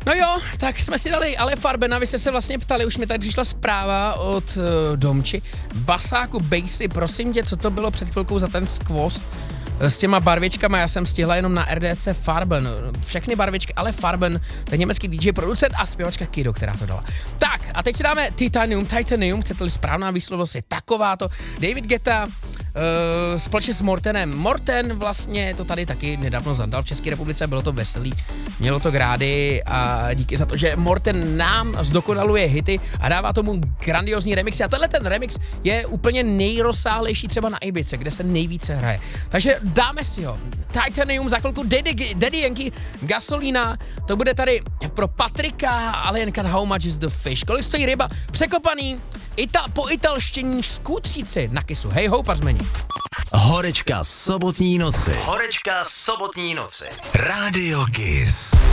No jo, tak jsme si dali Ale Farbena, vy jste se vlastně ptali, už mi tady přišla zpráva od Domči. Basáku, Bejsy, prosím tě, co to bylo před chvilkou za ten skvost s těma barvičkama, já jsem stihla jenom na RDC Farben, všechny barvičky, Ale Farben, ten německý DJ, producent a zpěvačka Kido, která to dala. Tak, a teď si dáme Titanium, chcete-li správná výslovnost je takováto, David Guetta, společně s Mortenem. Morten vlastně to tady taky nedávno zadal v České republice, bylo to veselý, mělo to grády a díky za to, že Morten nám zdokonaluje hity a dává tomu grandiozní remixy a tenhle ten remix je úplně nejrozsáhlejší třeba na Ibice, kde se nejvíce hraje. Takže dáme si ho. Titanium, za chvilku Daddy Yankee, Gasolina, to bude tady pro Patrika, ale jen How much is the fish, kolik stojí ryba, překopaný, po italštění skutříci na Kissu. Hej ho, pařmeni. Horečka sobotní noci. Radio Kiss.